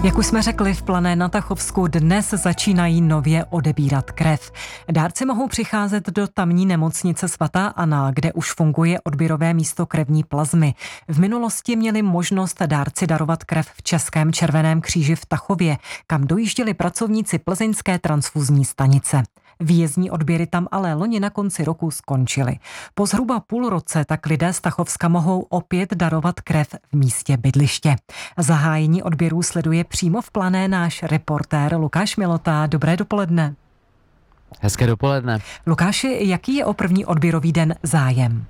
Jak už jsme řekli, v Plané na Tachovsku dnes začínají nově odebírat krev. Dárci mohou přicházet do tamní nemocnice svatá Anna, kde už funguje odběrové místo krevní plazmy. V minulosti měli možnost dárci darovat krev v Českém červeném kříži v Tachově, kam dojížděli pracovníci plzeňské transfuzní stanice. Výjezdní odběry tam ale loni na konci roku skončily. Po zhruba půl roce tak lidé z Tachovska mohou opět darovat krev v místě bydliště. Zahájení odběrů sleduje přímo v Plané náš reportér Lukáš Milota. Dobré dopoledne. Hezké dopoledne. Lukáši, jaký je o první odběrový den zájem?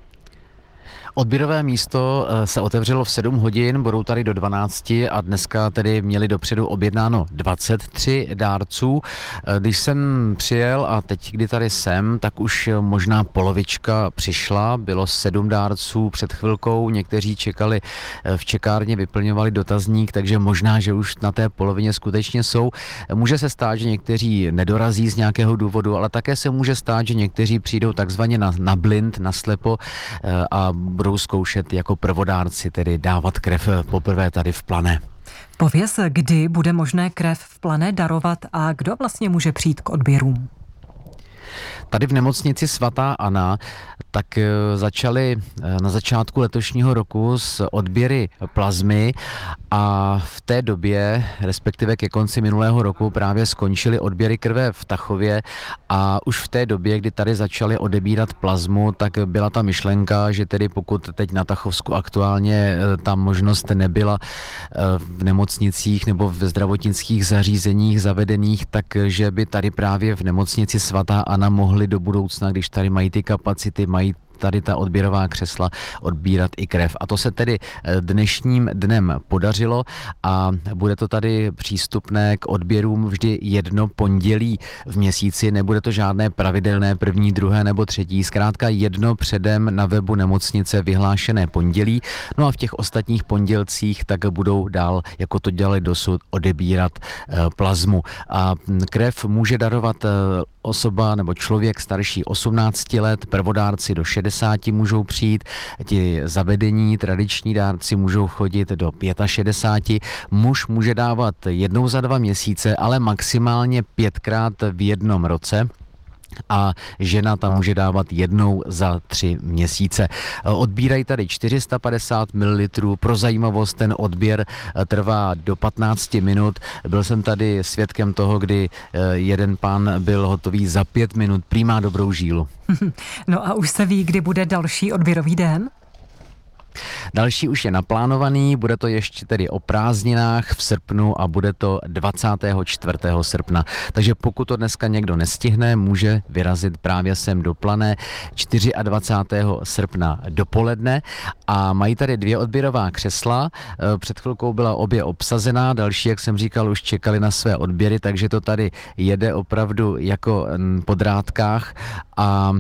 Odběrové místo se otevřelo v 7 hodin, budou tady do 12 a dneska tedy měli dopředu objednáno 23 dárců. Když jsem přijel a teď, kdy tady jsem, tak už možná polovička přišla, bylo 7 dárců před chvilkou, někteří čekali v čekárně, vyplňovali dotazník, takže možná, že už na té polovině skutečně jsou. Může se stát, že někteří nedorazí z nějakého důvodu, ale také se může stát, že někteří přijdou takzvaně na blind, na slepo a budou zkoušet jako prvodárci, tedy dávat krev poprvé tady v Plané. Pověz, kdy bude možné krev v Plané darovat a kdo vlastně může přijít k odběrům? Tady v nemocnici svatá Anna tak začali na začátku letošního roku s odběry plazmy a v té době, respektive ke konci minulého roku, právě skončily odběry krve v Tachově a už v té době, kdy tady začali odebírat plazmu, tak byla ta myšlenka, že tedy pokud teď na Tachovsku aktuálně ta možnost nebyla v nemocnicích nebo v zdravotnických zařízeních zavedených, takže by tady právě v nemocnici svatá Anna mohli do budoucna, když tady mají ty kapacity, mají tady ta odběrová křesla, odbírat i krev. A to se tedy dnešním dnem podařilo a bude to tady přístupné k odběrům vždy jedno pondělí v měsíci. Nebude to žádné pravidelné první, druhé nebo třetí, zkrátka jedno předem na webu nemocnice vyhlášené pondělí. No a v těch ostatních pondělcích tak budou dál, jako to dělali dosud, odebírat plazmu. A krev může darovat osoba nebo člověk starší 18 let, prvodárci do 60 můžou přijít, ti zavedení tradiční dárci můžou chodit do 65, muž může dávat jednou za 2 měsíce, ale maximálně 5krát v jednom roce. A žena tam může dávat jednou za 3 měsíce. Odbírají tady 450 ml. Pro zajímavost ten odběr trvá do 15 minut. Byl jsem tady svědkem toho, kdy jeden pán byl hotový za 5 minut. Prý má dobrou žílu. No a už se ví, kdy bude další odběrový den? Další už je naplánovaný, bude to ještě tedy o prázdninách v srpnu a bude to 24. srpna. Takže pokud to dneska někdo nestihne, může vyrazit právě sem do Plané 24. srpna dopoledne a mají tady 2 odběrová křesla. Před chvilkou byla obě obsazená, další, jak jsem říkal, už čekali na své odběry, takže to tady jede opravdu jako po drátkách a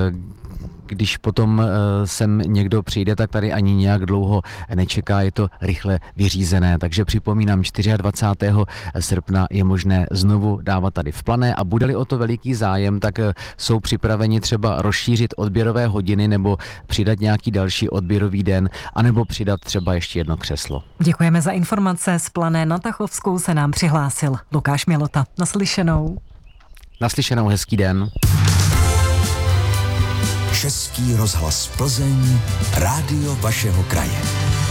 když potom sem někdo přijde, tak tady ani nějak dlouho nečeká, je to rychle vyřízené. Takže připomínám, 24. srpna je možné znovu dávat tady v Plané a bude-li o to veliký zájem, tak jsou připraveni třeba rozšířit odběrové hodiny nebo přidat nějaký další odběrový den, anebo přidat třeba ještě jedno křeslo. Děkujeme za informace. Z Plané na Tachovskou se nám přihlásil Lukáš Milota. Naslyšenou. Naslyšenou, hezký den. Český rozhlas Plzeň, rádio vašeho kraje.